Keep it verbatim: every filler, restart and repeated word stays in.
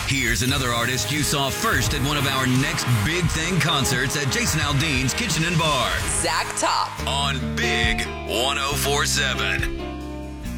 Here's another artist you saw first at one of our next Big Thing concerts at Jason Aldean's Kitchen and Bar. Zach Top. On Big ten forty-seven.